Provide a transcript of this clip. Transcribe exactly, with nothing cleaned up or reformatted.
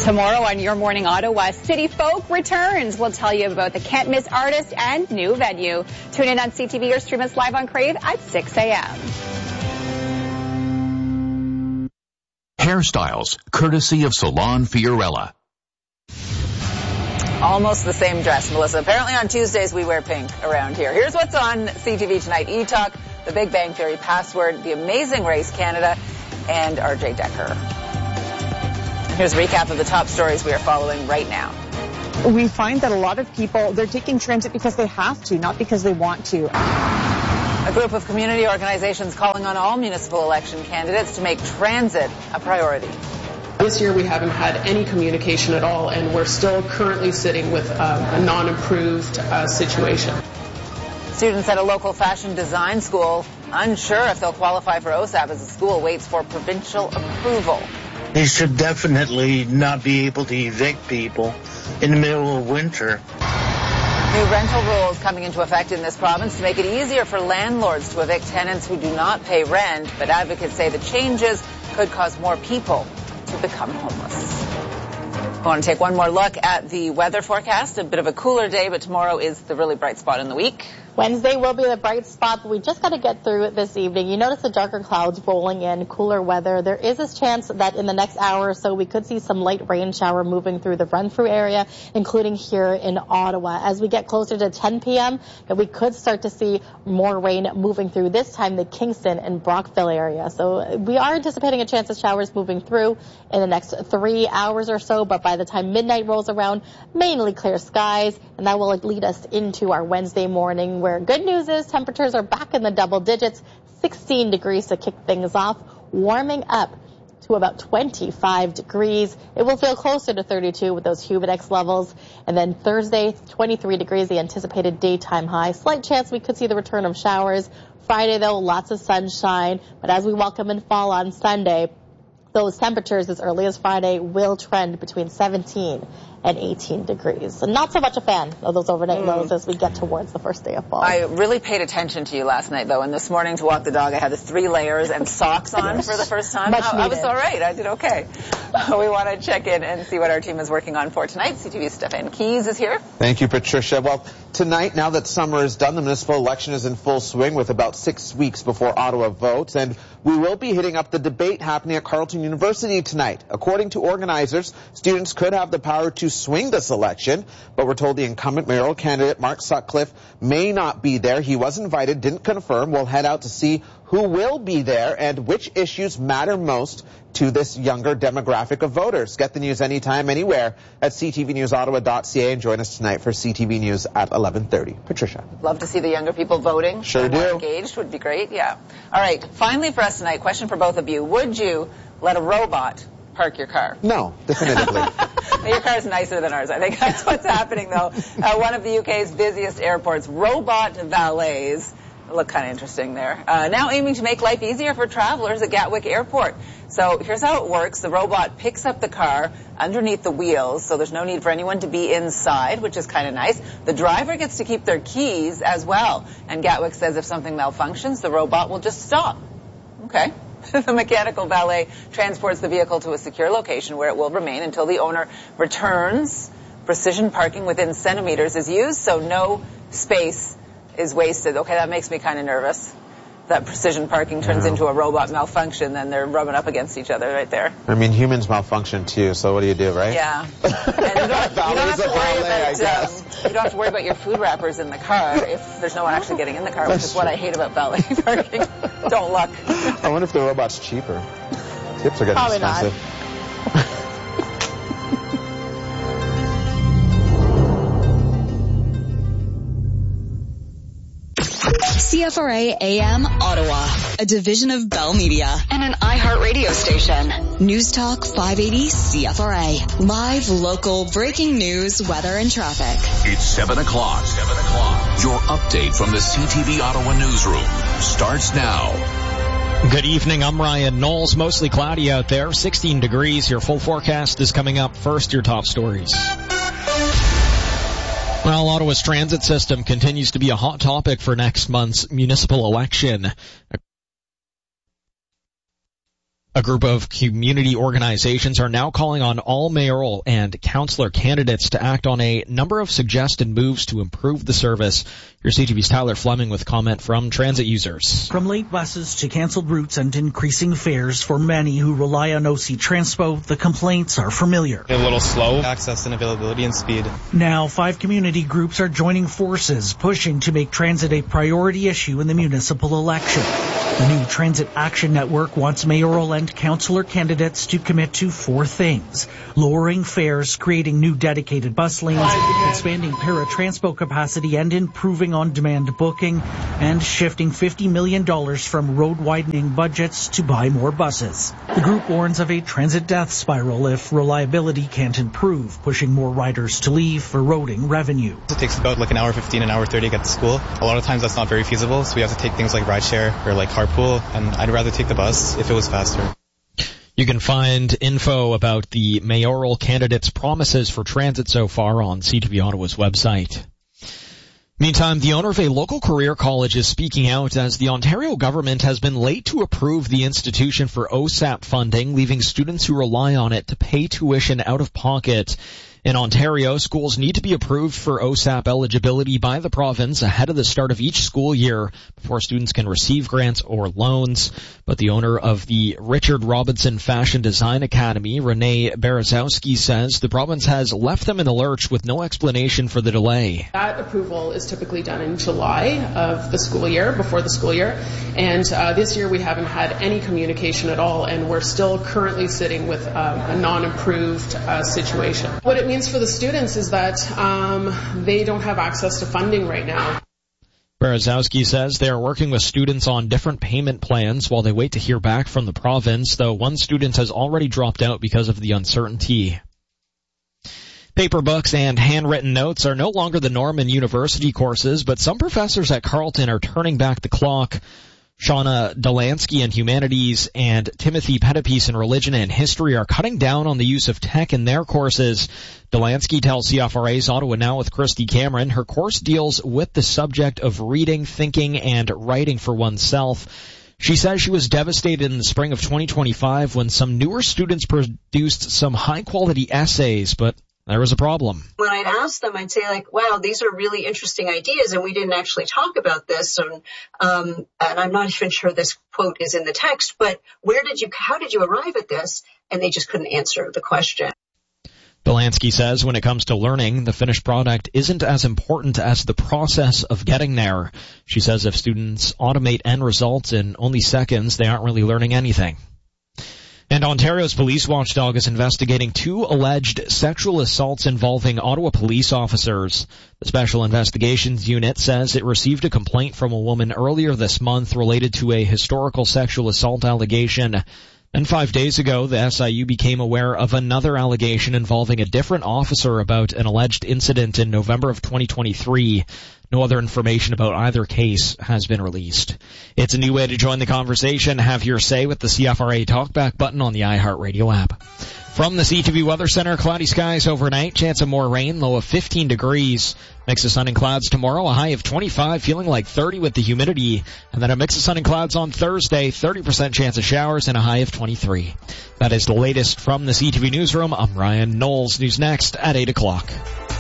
Tomorrow on Your Morning Ottawa, City Folk returns. We'll tell you about the can't miss artist and new venue. Tune in on C T V or stream us live on Crave at six a.m. Hairstyles, courtesy of Salon Fiorella. Almost the same dress, Melissa. Apparently on Tuesdays we wear pink around here. Here's what's on C T V tonight. E-Talk, The Big Bang Theory Password, The Amazing Race Canada, and R J Decker. Here's a recap of the top stories we are following right now. We find that a lot of people, they're taking transit because they have to, not because they want to. A group of community organizations calling on all municipal election candidates to make transit a priority. This year we haven't had any communication at all, and we're still currently sitting with um, a non-approved uh, situation. Students at a local fashion design school unsure if they'll qualify for O S A P as the school waits for provincial approval. They should definitely not be able to evict people in the middle of winter. New rental rules coming into effect in this province to make it easier for landlords to evict tenants who do not pay rent, but advocates say the changes could cause more people to become homeless. I want to take one more look at the weather forecast. A bit of a cooler day, but tomorrow is the really bright spot in the week. Wednesday will be the bright spot, but we just got to get through it this evening. You notice the darker clouds rolling in, cooler weather. There is a chance that in the next hour or so we could see some light rain shower moving through the run-through area, including here in Ottawa. As we get closer to ten p.m., we could start to see more rain moving through, this time the Kingston and Brockville area. So we are anticipating a chance of showers moving through in the next three hours or so, but by the time midnight rolls around, mainly clear skies, and that will lead us into our Wednesday morning, where good news is temperatures are back in the double digits, sixteen degrees to kick things off, warming up to about twenty-five degrees. It will feel closer to thirty-two with those Humidex levels. And then Thursday, twenty-three degrees, the anticipated daytime high. Slight chance we could see the return of showers. Friday, though, lots of sunshine. But as we welcome in fall on Sunday, those temperatures as early as Friday will trend between seventeen and eighteen degrees. So not so much a fan of those overnight mm. lows as we get towards the first day of fall. I really paid attention to you last night, though, and this morning to walk the dog, I had the three layers and socks on for the first time. Much I, I was all right. I did okay. We want to check in and see what our team is working on for tonight. C T V's Stefan Keys is here. Thank you, Patricia. Well, tonight, now that summer is done, the municipal election is in full swing with about six weeks before Ottawa votes, and we will be hitting up the debate happening at Carleton University tonight. According to organizers, students could have the power to swing this election, but we're told the incumbent mayoral candidate, Mark Sutcliffe, may not be there. He was invited, didn't confirm. We'll head out to see who will be there and which issues matter most to this younger demographic of voters. Get the news anytime, anywhere at c t v news ottawa dot c a and join us tonight for C T V News at eleven thirty. Patricia. Love to see the younger people voting. Sure do. More engaged would be great, yeah. All right, finally for us tonight, question for both of you. Would you let a robot park your car? No, definitively. Your car's nicer than ours. I think that's what's happening, though. Uh, one of the U K's busiest airports, robot valets, look kind of interesting there, uh, now aiming to make life easier for travelers at Gatwick Airport. So here's how it works. The robot picks up the car underneath the wheels, so there's no need for anyone to be inside, which is kind of nice. The driver gets to keep their keys as well. And Gatwick says if something malfunctions, the robot will just stop. Okay. The mechanical valet transports the vehicle to a secure location where it will remain until the owner returns. Precision parking within centimeters is used, so no space is wasted. Okay, that makes me kind of nervous. That precision parking turns into a robot malfunction, then they're rubbing up against each other right there. I mean, humans malfunction too, so what do you do, right? Yeah. And you don't, you don't have to worry about, um, you don't have to worry about your food wrappers in the car if there's no one actually getting in the car, which is what I hate about valet parking. Don't look. I wonder if the robot's cheaper. Tips are getting Probably expensive. Not. C F R A A M Ottawa, a division of Bell Media and an iHeartRadio station. News Talk five eighty C F R A. Live, local, breaking news, weather, and traffic. It's seven o'clock. seven o'clock. Your update from the C T V Ottawa newsroom starts now. Good evening. I'm Ryan Knowles. Mostly cloudy out there. sixteen degrees. Your full forecast is coming up. First, your top stories. Well, Ottawa's transit system continues to be a hot topic for next month's municipal election. A group of community organizations are now calling on all mayoral and councillor candidates to act on a number of suggested moves to improve the service. Here's C T V's Tyler Fleming with comment from transit users. From late buses to canceled routes and increasing fares for many who rely on O C Transpo, the complaints are familiar. A little slow, access and availability and speed. Now, five community groups are joining forces, pushing to make transit a priority issue in the municipal election. The new Transit Action Network wants mayoral and councillor candidates to commit to four things: lowering fares, creating new dedicated bus lanes, expanding paratranspo capacity and improving on-demand booking, and shifting fifty million dollars from road-widening budgets to buy more buses. The group warns of a transit death spiral if reliability can't improve, pushing more riders to leave, eroding revenue. It takes about like an hour fifteen, an hour thirty to get to school. A lot of times that's not very feasible, so we have to take things like rideshare or like carpool, and I'd rather take the bus if it was faster. You can find info about the mayoral candidates' promises for transit so far on C T V Ottawa's website. Meantime, the owner of a local career college is speaking out as the Ontario government has been late to approve the institution for O S A P funding, leaving students who rely on it to pay tuition out of pocket. In Ontario, schools need to be approved for O S A P eligibility by the province ahead of the start of each school year before students can receive grants or loans. But the owner of the Richard Robinson Fashion Design Academy, Renee Berezowski, says the province has left them in the lurch with no explanation for the delay. That approval is typically done in July of the school year, before the school year. And uh, this year we haven't had any communication at all, and we're still currently sitting with um, a non-approved uh, situation. What it means for the students is that um, they don't have access to funding right now. Berezowski says they are working with students on different payment plans while they wait to hear back from the province, though one student has already dropped out because of the uncertainty. Paper books and handwritten notes are no longer the norm in university courses, but some professors at Carleton are turning back the clock. Shauna Delansky in Humanities and Timothy Pettipies in Religion and History are cutting down on the use of tech in their courses. Delansky tells C F R A's Ottawa Now with Christy Cameron her course deals with the subject of reading, thinking, and writing for oneself. She says she was devastated in the spring of twenty twenty-five when some newer students produced some high-quality essays, but there was a problem. When I'd ask them, I'd say, like, wow, these are really interesting ideas, and we didn't actually talk about this, and, um, and I'm not even sure this quote is in the text, but where did you, how did you arrive at this? And they just couldn't answer the question. Delansky says when it comes to learning, the finished product isn't as important as the process of getting there. She says if students automate end results in only seconds, they aren't really learning anything. And Ontario's police watchdog is investigating two alleged sexual assaults involving Ottawa police officers. The Special Investigations Unit says it received a complaint from a woman earlier this month related to a historical sexual assault allegation. Then five days ago, the S I U became aware of another allegation involving a different officer about an alleged incident in November of twenty twenty-three. No other information about either case has been released. It's a new way to join the conversation. Have your say with the C F R A Talkback button on the iHeartRadio app. From the C T V Weather Center, cloudy skies overnight, chance of more rain, low of fifteen degrees. Mix of sun and clouds tomorrow, a high of twenty-five, feeling like thirty with the humidity. And then a mix of sun and clouds on Thursday, thirty percent chance of showers and a high of twenty-three. That is the latest from the C T V Newsroom. I'm Ryan Knowles. News next at eight o'clock.